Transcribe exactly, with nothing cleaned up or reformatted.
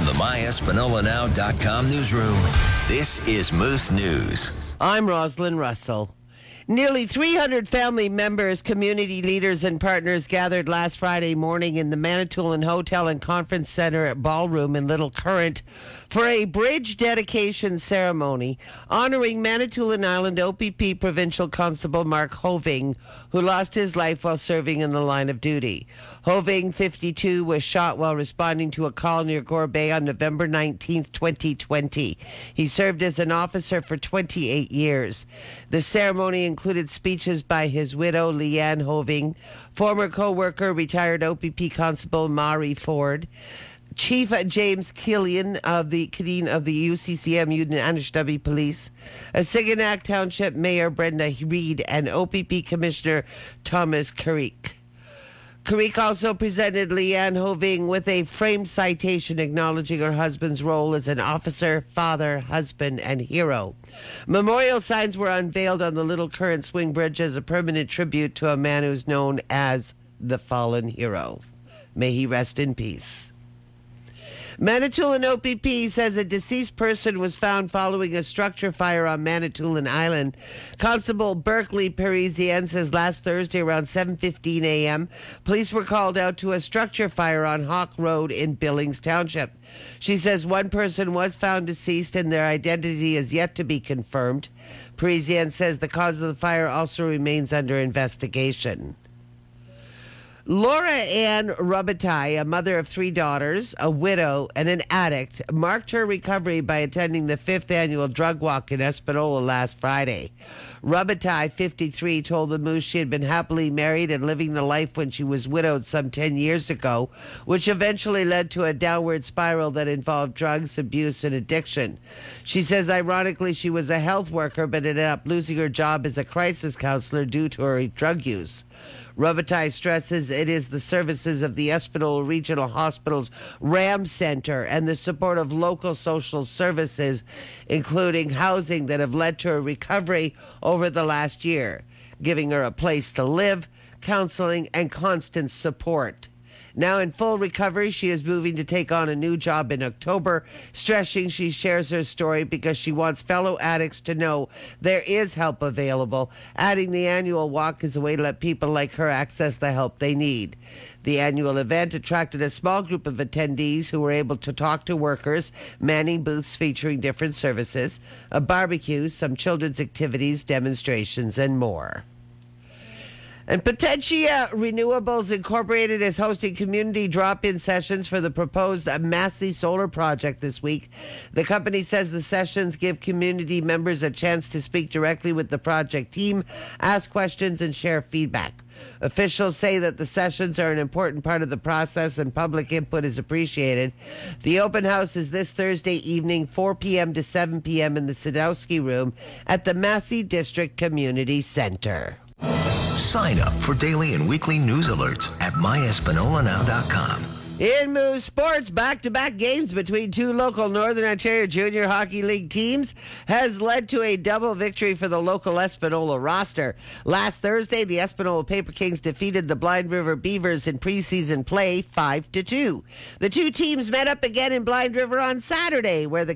the my espanola now dot com newsroom, this is Moose News. I'm Rosalind Russell. Nearly three hundred family members, community leaders, and partners gathered last Friday morning in the Manitoulin Hotel and Conference Center at Ballroom in Little Current for a bridge dedication ceremony honoring Manitoulin Island O P P Provincial Constable Mark Hoving, who lost his life while serving in the line of duty. Hoving, fifty-two, was shot while responding to a call near Gore Bay on November nineteenth, twenty twenty. He served as an officer for twenty-eight years. The ceremony included speeches by his widow, Leanne Hoving, former co-worker, retired O P P Constable Mari Ford, Chief James Killian of the Cadine of the U C C M Anishinabe Police, Siganac Township Mayor Brenda Reed, and O P P Commissioner Thomas Carrick. Carrick also presented Leanne Hoving with a framed citation acknowledging her husband's role as an officer, father, husband, and hero. Memorial signs were unveiled on the Little Current Swing Bridge as a permanent tribute to a man who's known as the fallen hero. May he rest in peace. Manitoulin O P P says a deceased person was found following a structure fire on Manitoulin Island. Constable Berkeley Parisienne says last Thursday around seven fifteen a.m., police were called out to a structure fire on Hawk Road in Billings Township. She says one person was found deceased and their identity is yet to be confirmed. Parisienne says the cause of the fire also remains under investigation. Laura Ann Robitaille, a mother of three daughters, a widow, and an addict, marked her recovery by attending the fifth annual drug walk in Espanola last Friday. Robitaille, fifty-three, told the Moose she had been happily married and living the life when she was widowed some ten years ago, which eventually led to a downward spiral that involved drugs, abuse, and addiction. She says, ironically, she was a health worker but ended up losing her job as a crisis counselor due to her drug use. Robitaille stresses it is the services of the Espanola Regional Hospital's RAM Center and the support of local social services, including housing, that have led to her recovery over the last year, giving her a place to live, counseling, and constant support. Now in full recovery, she is moving to take on a new job in October, stressing she shares her story because she wants fellow addicts to know there is help available, adding the annual walk is a way to let people like her access the help they need. The annual event attracted a small group of attendees who were able to talk to workers, manning booths featuring different services, a barbecue, some children's activities, demonstrations, and more. And Potentia Renewables Incorporated is hosting community drop-in sessions for the proposed Massey Solar Project this week. The company says the sessions give community members a chance to speak directly with the project team, ask questions, and share feedback. Officials say that the sessions are an important part of the process and public input is appreciated. The open house is this Thursday evening, four p.m. to seven p.m. in the Sadowski Room at the Massey District Community Center. Sign up for daily and weekly news alerts at my espanola now dot com. In Moose Sports, back-to-back games between two local Northern Ontario Junior Hockey League teams has led to a double victory for the local Espanola roster. Last Thursday, the Espanola Paper Kings defeated the Blind River Beavers in preseason play five to two. The two teams met up again in Blind River on Saturday, where the